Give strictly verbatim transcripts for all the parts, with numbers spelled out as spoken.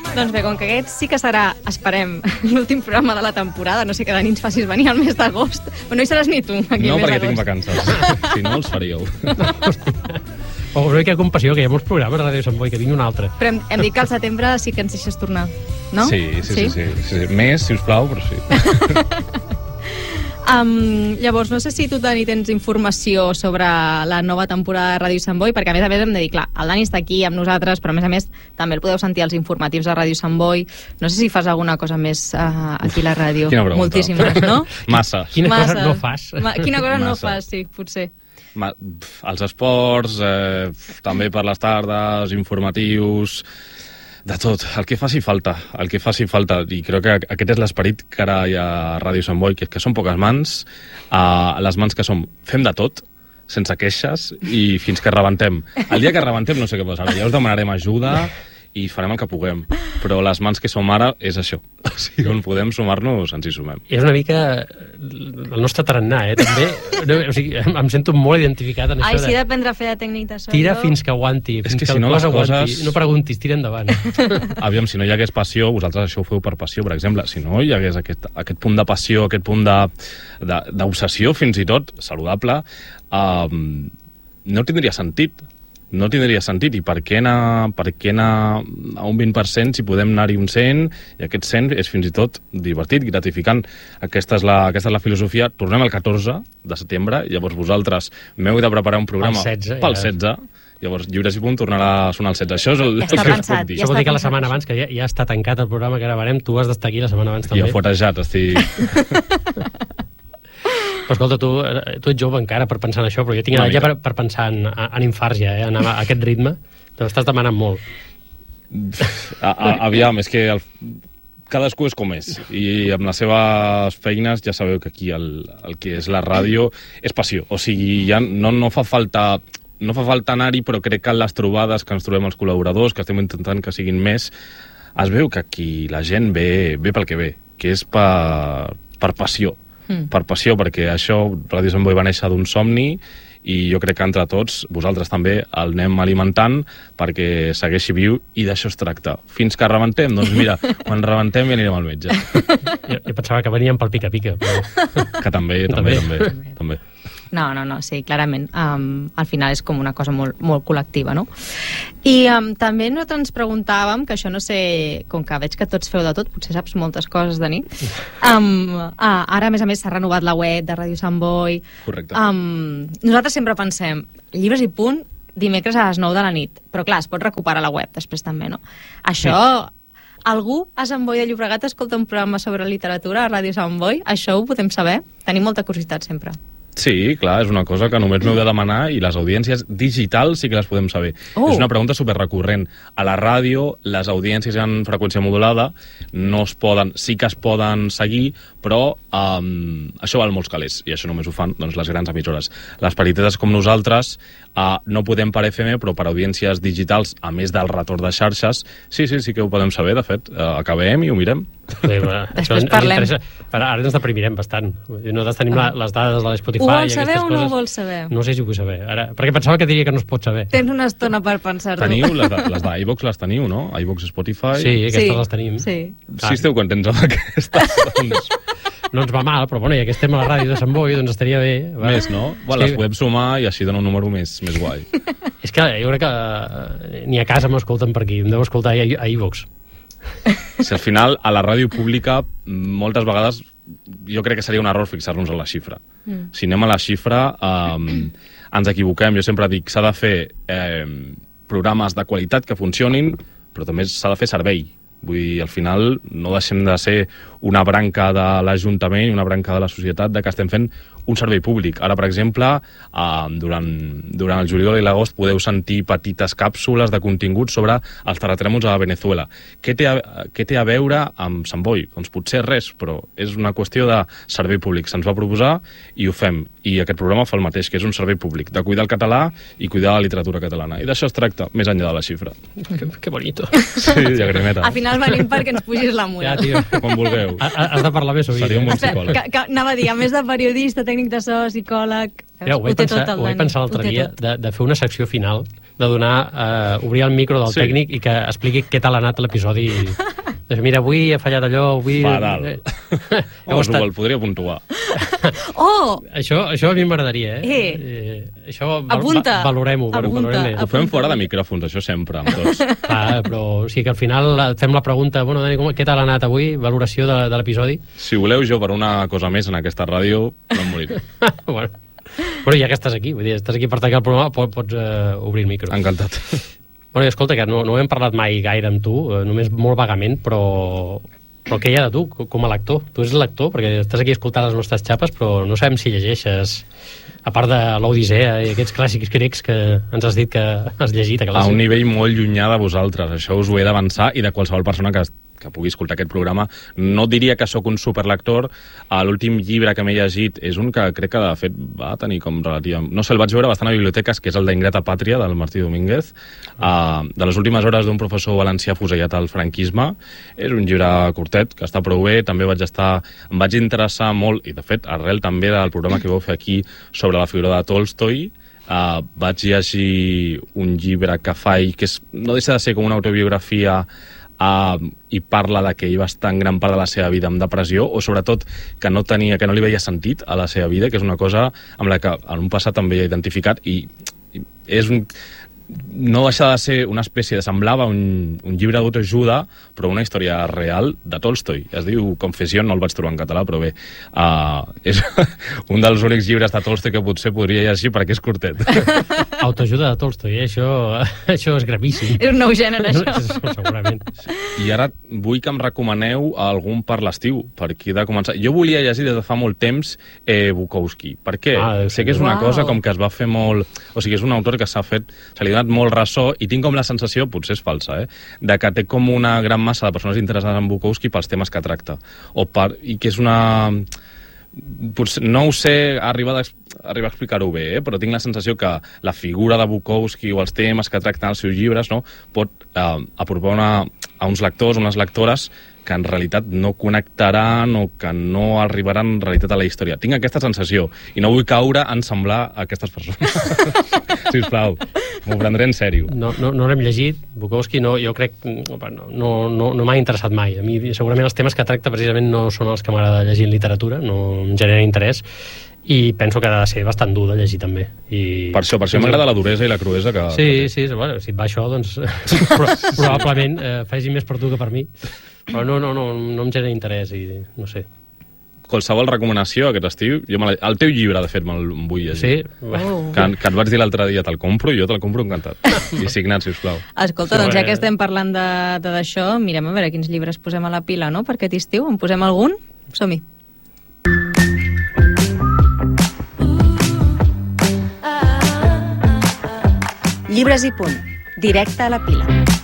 Doncs bé, com que aquest sí que serà, esperem, l'últim programa de la temporada, no sé que de nit facis venir al mes d'agost, però no hi seràs ni tu. Aquí No, perquè d'agost. tinc vacances. Si no, els faríeu. O una mica de compassió, que hi ha molts programes a Ràdio Sant Boi, que vingui un altre. Però hem, hem dit que al setembre sí que ens deixes tornar, no? Sí, sí, sí. sí, sí, sí. Més, si us plau, però sí. Um, llavors, no sé si tu, Dani, tens informació sobre la nova temporada de Ràdio Sant Boi, perquè a més a més hem de dir, clar, el Dani està aquí amb nosaltres, però a més a més també el podeu sentir als informatius de Ràdio Sant Boi. No sé si fas alguna cosa més uh, aquí a la ràdio. Quina pregunta. Moltíssimes, no? Massa. Quina Massa. cosa no fas? Ma quina cosa no Massa. fas, sí, potser. Ma, pf, els esports, eh, pf, també per les tardes, informatius, de tot, el que faci falta, el que faci falta, i crec que aquest és l'esperit que ara hi ha a Ràdio Sant Boi, que és que són poques mans, uh, les mans que som, fem de tot, sense queixes, i fins que rebentem. El dia que rebentem no sé què passarà, ja us demanarem ajuda i farem el que puguem, però les mans que som ara és això, o sigui, on podem sumar-nos ens hi sumem. És una mica el nostre tarannà, eh, també. No, o sigui, em, em sento molt identificat en Ai, això sí, de... d'aprendre a fer de tècnic de so. Tira jo. fins que aguanti, És fins que que, si el no cos les aguanti. coses- No preguntis, tira endavant. Aviam, si no hi hagués passió, vosaltres això ho feu per passió, per exemple. Si no hi hagués aquest, aquest punt de passió, aquest punt de- de- d'obsessió, fins i tot, saludable, um, no tindria sentit. No tindria sentit. I per què anar, per què anar a un vint per cent si podem anar-hi un cent, i aquest cent és fins i tot divertit, gratificant. Aquesta és la, aquesta és la filosofia. Tornem el catorze de setembre, llavors vosaltres m'heu de preparar un programa Pel setze, pel ja. setze, llavors Lliures i Punt tornarà a sonar el setze. Això és el, Ja el està que us pensat, puc dir. ja Això vol dir que la pensat, setmana això. abans, que ja, ja està tancat el programa que gravarem, tu has d'estar aquí la setmana abans també. Jo forejat, estic... Però escolta, tu, eh, tu ets jove encara per pensar en això, però jo tinc Una edat ja mica. per, per pensar en, en infarts ja, eh, en a aquest ritme. Te l'estàs demanant molt. A, a, aviam, és que el, cadascú és com és, i amb les seves feines ja sabeu que aquí el, el que és la ràdio és passió, o sigui, ja no, no fa falta no fa falta anar-hi, però crec que en les trobades que ens trobem els col·laboradors, que estem intentant que siguin més, es veu que aquí la gent ve, ve pel que ve, que és per, per passió, mm. per passió, perquè això, Ràdio Sant Boi va néixer d'un somni, i jo crec que entre tots, vosaltres també, el anem alimentant perquè segueixi viu, i d'això es tracta. Fins que rebentem, doncs mira, quan rebentem ja anirem al metge. Jo, jo pensava que veníem pel pica-pica, però... Que també, també, també, també. també. No, no, no, sí, clarament. Um, al final és com una cosa molt, molt col·lectiva, no? I um, també nosaltres ens preguntàvem, que això no sé, com que veig que tots feu de tot, potser saps moltes coses, Dani. Um, ah, ara, a més a més, s'ha renovat la web de Ràdio Sant Boi. Correcte. Um, nosaltres sempre pensem, Llibres i Punt, dimecres a les nou de la nit. Però clar, es pot recuperar la web després també, no? Això... Sí. Algú a Sant Boi de Llobregat escolta un programa sobre literatura a Ràdio Sant Boi? Això ho podem saber? Tenim molta curiositat sempre. Sí, clar, és una cosa que només m'heu de demanar, i les audiències digitals sí que les podem saber. Oh. És una pregunta superrecurrent. A la ràdio, les audiències en freqüència modulada no es poden, sí que es poden seguir, però um, això val molts calés, i això només ho fan doncs, les grans emissores. Les petites com nosaltres uh, no podem per F M, però per audiències digitals, a més del retorn de xarxes, sí, sí, sí que ho podem saber, de fet. Uh, acabem i ho mirem. Bé, bueno, això Després ens parlem. interessa. Ara, ara ens deprimirem bastant. Nosaltres tenim la, les dades de l'Spotify. Ho i vols saber aquestes o no ho coses. vols saber? No sé si ho vull saber. Ara, perquè pensava que diria que no es pot saber. Tens una estona per pensar-ho. Teniu les de- les d'iVox, les teniu, no? iVox, Spotify... Sí, aquestes Sí, les tenim. sí. Si esteu contents amb aquestes, doncs... No ens va mal, però bueno, ja que estem a la ràdio de Sant Boi, doncs estaria bé. Va. Més, no? Bueno, les podem sumar i així dona un número més, més guai. És que jo crec que eh, ni a casa m'escolten per aquí, em deu escoltar a, a iVox. Si al final, a la ràdio pública, moltes vegades jo crec que seria un error fixar-nos en la xifra. Mm. Si anem a la xifra, eh, ens equivoquem. Jo sempre dic, s'ha de fer eh, programes de qualitat que funcionin, però també s'ha de fer servei. Vull dir, al final no deixem de ser una branca de l'Ajuntament i una branca de la societat de que estem fent un servei públic. Ara, per exemple, eh, durant, durant el juliol i l'agost podeu sentir petites càpsules de contingut sobre els terratrèmols a Venezuela. Què té a, què té a veure amb Sant Boi? Doncs potser res, però és una qüestió de servei públic. Se'ns va proposar i ho fem. I aquest programa fa el mateix, que és un servei públic, de cuidar el català i cuidar la literatura catalana. I d'això es tracta, més enllà de la xifra. Que, que bonito. Sí, llagrimeta. Al final venim perquè ens pugis la Ja, moral. tio. Quan vulgueu. Ha- ha- Has de parlar més sovint. Seria un bon eh? psicòleg. Que, que, anava a dir, a més de periodista, tècnic de so, psicòleg... Ja, ho vaig té pensar, tot el ho vaig Dani, pensar l'altre ho té dia, tot. de, de fer una secció final de donar, eh, obrir el micro del Sí. tècnic i que expliqui què tal ha anat l'episodi. Mira, avui he fallat allò, avui... Fatal. Heu Oh, estat... el podria puntuar. Oh! Això, això a mi m'agradaria, eh? Eh. eh això val, Apunta. Va, valorem-ho. Apunta. valorem més. Ho fem fora de micròfons, això sempre, amb tots. Clar, però o sigui que al final fem la pregunta, bueno, Dani, com, què tal ha anat avui? Valoració de, de l'episodi? Si voleu jo per una cosa més en aquesta ràdio, no em moriré. bueno. bueno, ja que estàs aquí, vull dir, estàs aquí per tancar el programa, pots, pots uh, obrir el micro. Encantat. Bueno, i escolta, que no, no hem parlat mai gaire amb tu, eh, només molt vagament, però, però què hi ha de tu, com a lector? Tu ets lector, perquè estàs aquí escoltant les nostres xapes, però no sabem si llegeixes, a part de l'Odissea i aquests clàssics grecs que ens has dit que has llegit. A, A un nivell molt llunyà de vosaltres, això us ho he d'avançar, i de qualsevol persona que que pugui escoltar aquest programa. No diria que sóc un superlector. L'últim llibre que m'he llegit és un que crec que, de fet, va tenir com relativa... No sé, el vaig veure bastant a biblioteques, que és el d'Ingrata Pàtria, del Martí Domínguez, uh, de les últimes hores d'un professor valencià fusellat al franquisme. És un llibre curtet, que està prou bé. També vaig estar... Em vaig interessar molt, i de fet, arrel també del programa que vau fer aquí sobre la figura de Tolstoi, uh, vaig llegir un llibre que fa ell, que és, no deixa de ser com una autobiografia, Uh, i parla de que ell va estar en gran part de la seva vida amb depressió, o sobretot que no tenia, que no li veia sentit a la seva vida, que és una cosa amb la que en un passat també he identificat, i, i és un... no deixa de ser una espècie de... semblava un, un llibre d'autoajuda, però una història real de Tolstoi. Es diu Confessió, no el vaig trobar en català, però bé, uh, és un dels únics llibres de Tolstoi que potser podria llegir perquè és curtet. Autoajuda de Tolstoi, eh? això, això és gravíssim. És un nou gènere, això. Segurament. I ara vull que em recomaneu algun per l'estiu, per aquí de començar. Jo volia llegir des de fa molt temps eh, Bukowski. Per què? Ah, sé que és una Uau. cosa com que es va fer molt... O sigui, és un autor que s'ha fet... Se li ha donat molt ressò, i tinc com la sensació, potser és falsa, eh, de que té com una gran massa de persones interessades en Bukowski pels temes que tracta. O per... I que és una... Potser, no ho sé arribar, arribar a explicar-ho bé, eh? Però tinc la sensació que la figura de Bukowski o els temes que tracten els seus llibres, no, pot eh, apropar una, a uns lectors, unes lectores que en realitat no connectaran o que no arribaran en realitat a la història. Tinc aquesta sensació i no vull caure en semblar a aquestes persones. Sisplau, m'ho prendré en sèrio. No, no, no l'hem llegit, Bukowski, no, jo crec bueno, no, no, no m'ha interessat mai. A mi segurament els temes que tracta precisament no són els que m'agrada llegir en literatura, no em genera interès, i penso que ha de ser bastant dur de llegir també. I... Per això, per això m'agrada la duresa i la cruesa que... Sí, que sí, bueno, si et va això, doncs pro probablement eh, faci més per tu que per mi. Però no, no, no, no em genera interès i no sé. Qualsevol recomanació aquest estiu, jo me la... el teu llibre, de fet, me'l vull llegir. Sí? Oh. Que, que et vaig dir l'altre dia, te'l compro, i jo te'l compro encantat. I signat, sisplau. Escolta, doncs ja que estem parlant d'això, mirem a veure quins llibres posem a la pila, no?, per aquest estiu. En posem algun? Som-hi. Llibres i punt. Directe a la pila.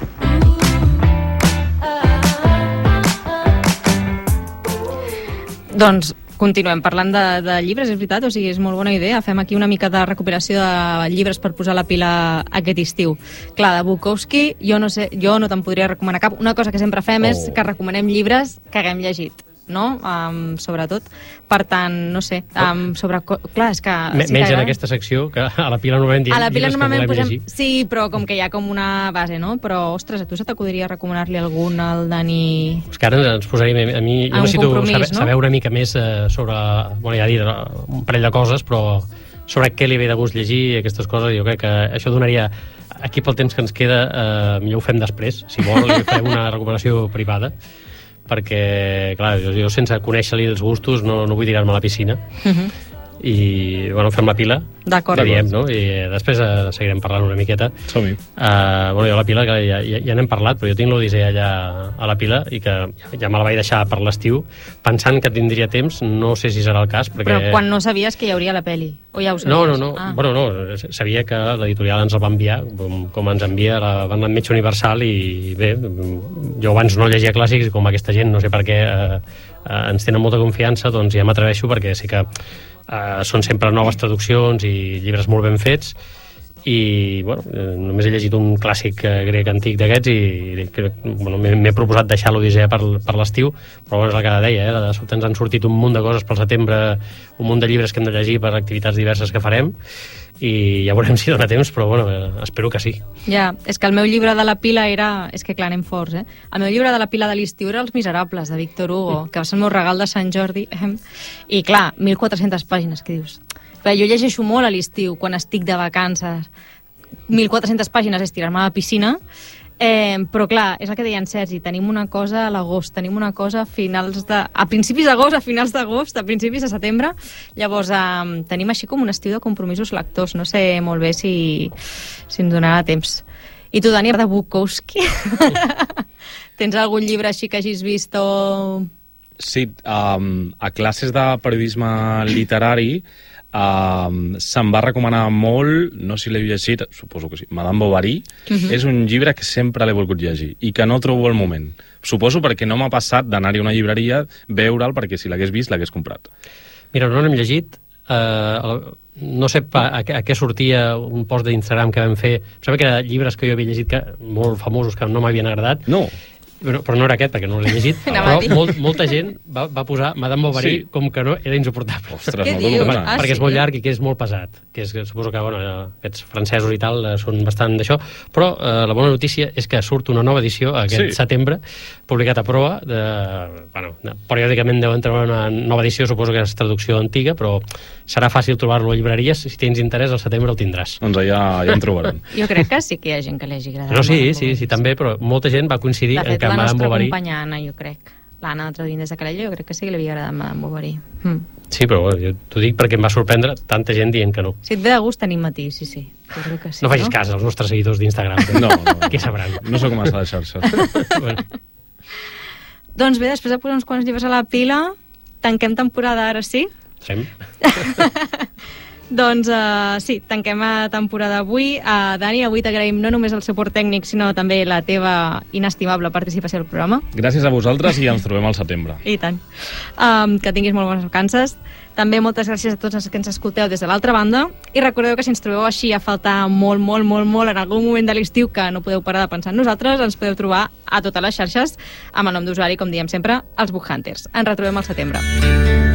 Doncs continuem parlant de, de llibres, és veritat, o sigui, és molt bona idea. Fem aquí una mica de recuperació de llibres per posar a la pila aquest estiu. Clar, de Bukowski, jo no sé, jo no te'n podria recomanar cap. Una cosa que sempre fem oh. és que recomanem llibres que haguem llegit, no? Um, sobretot. Per tant, no sé, um, sobre... Clar, és que... Me, sí menys que en aquesta secció, que a la pila normalment diem a la pila llibres normalment que volem posem... llegir. Sí, però com que hi ha com una base, no? Però, ostres, a tu se t'acudiria recomanar-li algun al Dani... És que ara ens posaríem... A mi, jo un necessito compromís, saber, no? saber una mica més eh, sobre... Bueno, ja dir un parell de coses, però sobre què li ve de gust llegir aquestes coses, jo crec que això donaria... Aquí pel temps que ens queda, eh, millor ho fem després. Si vol, li farem una recomanació privada, perquè, clar, jo, jo sense conèixer-li els gustos no, no vull tirar-me a la piscina. Uh -huh. I, bueno, fem la pila, D'acord. que diem, no? I després eh, seguirem parlant una miqueta. Som-hi. Uh, bueno, jo la pila, que ja, ja, ja n'hem parlat, però jo tinc l'Odissea allà a la pila i que ja me la vaig deixar per l'estiu, pensant que tindria temps, no sé si serà el cas, perquè... Però quan no sabies que hi hauria la peli? O ja ho sabies? No, no, no. Ah. Bueno, no, sabia que l'editorial ens el va enviar, com, com ens envia la banda Metge Universal, i bé, jo abans no llegia clàssics, i com aquesta gent, no sé per què, eh, eh, ens tenen molta confiança, doncs ja m'atreveixo, perquè sé que eh, són sempre noves traduccions i llibres molt ben fets, i bueno, eh, només he llegit un clàssic eh, grec antic d'aquests i crec, bueno, m'he proposat deixar l'Odissea per, per l'estiu, però bueno, és el que deia, eh? De sobte ens han sortit un munt de coses pel setembre, un munt de llibres que hem de llegir per activitats diverses que farem, i ja veurem si dona temps, però bueno, eh, espero que sí. Ja, és que el meu llibre de la pila era... És que clar, anem forts, eh? El meu llibre de la pila de l'estiu era Els Miserables, de Víctor Hugo, que va ser el meu regal de Sant Jordi, i clar, mil quatre-centes pàgines, que dius... Però jo llegeixo molt a l'estiu, quan estic de vacances. mil quatre-centes pàgines és tirar-me a la piscina, eh, però clar, és el que deia en Sergi, tenim una cosa a l'agost, tenim una cosa a finals de... a principis d'agost, a finals d'agost, a principis de setembre, llavors eh, tenim així com un estiu de compromisos lectors, no sé molt bé si, si ens donarà temps. I tu, Dani, de Bukowski? Tens algun llibre així que hagis vist o... Sí, um, a classes de periodisme literari Uh, se'm va recomanar molt, no sé si l'he llegit, suposo que sí, Madame Bovary. Uh-huh. És un llibre que sempre l'he volgut llegir i que no trobo el moment. Suposo perquè no m'ha passat d'anar-hi a una llibreria, veure'l, perquè si l'hagués vist l'hagués comprat. Mira, no l'hem llegit, uh, no sé pa, a, a què sortia un post d'Instagram que vam fer, em sembla que eren llibres que jo havia llegit que, molt famosos que no m'havien agradat. No. Però, però no era aquest, perquè no l'he llegit. Però molt, molta gent va, va posar Madame Bovary sí. com que no era insuportable. Ostres, no dono gana. Ah, perquè sí? És molt llarg i que és molt pesat. Que és, que suposo que bueno, aquests francesos i tal eh, són bastant d'això. Però eh, la bona notícia és que surt una nova edició aquest sí. setembre, publicat a proa. De, bueno, de, periòdicament deu entrar una nova edició, suposo que és traducció antiga, però serà fàcil trobar-lo a llibreries. Si tens interès, al setembre el tindràs. Doncs ja, ja en trobarem. Jo crec que sí que hi ha gent que li hagi agradat. No, sí, sí, sí, també, però molta gent va coincidir en que Madame Bovary... De fet, la nostra companya Anna, jo crec. L'Anna, traduint des de Calella, jo crec que sí que li havia agradat Madame Bovary. Mm. Sí, però bueno, jo t'ho dic perquè em va sorprendre tanta gent dient que no. Si et ve de gust, tenim matí, sí, sí. Jo crec que sí, no facis no? cas als nostres seguidors d'Instagram. No, no, no. Què sabran? No sóc com a les xarxes. Bueno. Doncs bé, després de posar uns quants llibres a la pila, tanquem temporada ara, sí? Fem. Doncs uh, sí, tanquem la temporada avui. Uh, Dani, avui t'agraïm no només el suport tècnic, sinó també la teva inestimable participació al programa. Gràcies a vosaltres i ens trobem al setembre. I tant. Um, que tinguis molt bones vacances. També moltes gràcies a tots els que ens escolteu des de l'altra banda. I recordeu que si ens trobeu així a faltar molt, molt, molt, molt en algun moment de l'estiu que no podeu parar de pensar en nosaltres, ens podeu trobar a totes les xarxes amb el nom d'usuari, com diem sempre, els Book Hunters. Ens retrobem al setembre.